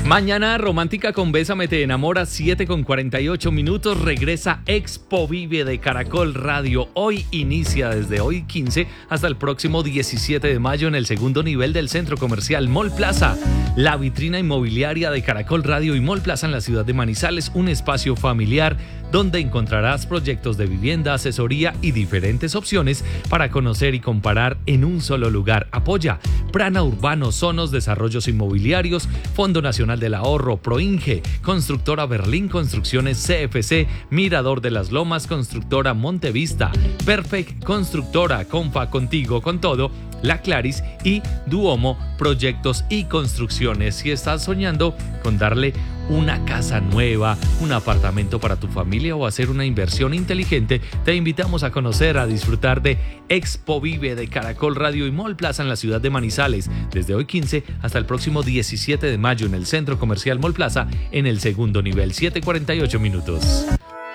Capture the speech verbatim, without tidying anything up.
Mañana romántica con Bésame te enamora, siete con cuarenta y ocho minutos. Regresa Expo Vive de Caracol Radio. Hoy inicia desde hoy quince hasta el próximo diecisiete de mayo en el segundo nivel del centro comercial Mall Plaza. La vitrina inmobiliaria de Caracol Radio y Mall Plaza en la ciudad de Manizales, un espacio familiar donde encontrarás proyectos de vivienda, asesoría y diferentes opciones para conocer y comparar en un solo lugar. Apoya Prana Urbano, Sonos Desarrollos Inmobiliarios, Fondo Nacional del Ahorro, Proinge, Constructora Berlín Construcciones C F C, Mirador de las Lomas, Constructora Montevista, Perfect Constructora, Compa Contigo con Todo, La Claris y Duomo Proyectos y Construcciones. Si estás soñando con darle una casa nueva, un apartamento para tu familia o hacer una inversión inteligente, te invitamos a conocer, a disfrutar de Expo Vive de Caracol Radio y Mall Plaza en la ciudad de Manizales, desde hoy quince hasta el próximo diecisiete de mayo en el Centro Comercial Mall Plaza en el segundo nivel, siete cuarenta y ocho minutos.